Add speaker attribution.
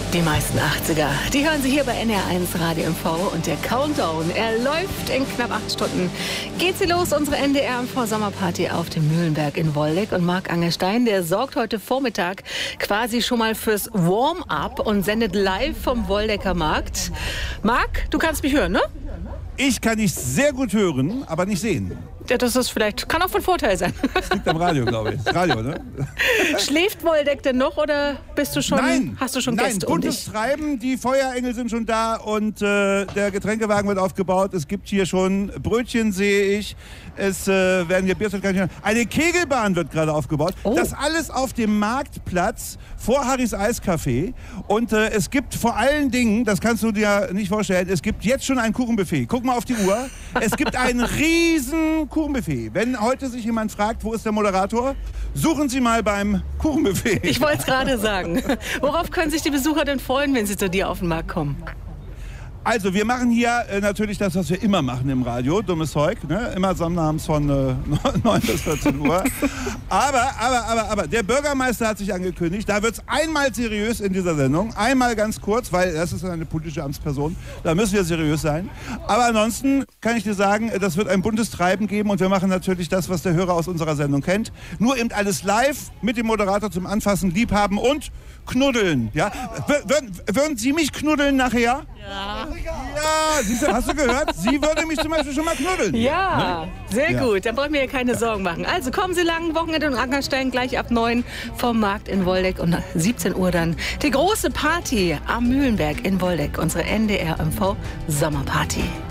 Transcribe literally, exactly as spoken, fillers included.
Speaker 1: Die meisten achtziger, die hören Sie hier bei N R eins Radio M V und der Countdown, er läuft in knapp acht Stunden. Geht sie los, unsere N D R M V Sommerparty auf dem Mühlenberg in Woldeck, und Marc Angerstein, der sorgt heute Vormittag quasi schon mal fürs Warm-up und sendet live vom Woldecker Markt. Marc, du kannst mich hören, ne?
Speaker 2: Ich kann dich sehr gut hören, aber nicht sehen.
Speaker 1: Ja, das ist vielleicht, kann auch von Vorteil sein.
Speaker 2: Das liegt am Radio, glaube ich. Radio, ne?
Speaker 1: Schläft Woldeck denn noch oder bist du schon,
Speaker 2: nein,
Speaker 1: hast du schon
Speaker 2: nein,
Speaker 1: Gäste um
Speaker 2: buntes
Speaker 1: dich?
Speaker 2: Treiben, die Feuerengel sind schon da und äh, der Getränkewagen wird aufgebaut. Es gibt hier schon Brötchen, sehe ich. Es äh, werden hier Bierchen. Eine Kegelbahn wird gerade aufgebaut. Oh. Das alles auf dem Marktplatz vor Harrys Eiscafé. Und äh, es gibt vor allen Dingen, das kannst du dir nicht vorstellen, es gibt jetzt schon ein Kuchenbuffet. Guck mal auf die Uhr. Es gibt ein riesen Kuchenbuffet. Wenn heute sich jemand fragt, wo ist der Moderator, suchen Sie mal beim Kuchenbuffet.
Speaker 1: Ich wollte es gerade sagen. Worauf können sich die Besucher denn freuen, wenn sie zu dir auf den Markt kommen?
Speaker 2: Also, wir machen hier äh, natürlich das, was wir immer machen im Radio, dummes Zeug, ne? Immer samstags von äh, neun bis vierzehn Uhr. Aber, aber, aber, aber, der Bürgermeister hat sich angekündigt, da wird es einmal seriös in dieser Sendung, einmal ganz kurz, weil das ist eine politische Amtsperson, da müssen wir seriös sein. Aber ansonsten kann ich dir sagen, das wird ein buntes Treiben geben und wir machen natürlich das, was der Hörer aus unserer Sendung kennt. Nur eben alles live mit dem Moderator zum Anfassen, Liebhaben und knuddeln. Ja? Würden, würden Sie mich knuddeln nachher?
Speaker 1: Ja.
Speaker 2: Ja, siehst du, hast du gehört? Sie würde mich zum Beispiel schon mal knuddeln.
Speaker 1: Ja,
Speaker 2: ne?
Speaker 1: Sehr
Speaker 2: ja.
Speaker 1: gut. Dann brauchen wir ja keine Sorgen machen. Also kommen Sie lang, Wochenende und Angerstein gleich ab neun vom Markt in Woldeck und siebzehn Uhr dann die große Party am Mühlenberg in Woldeck, unsere N D R M V Sommerparty.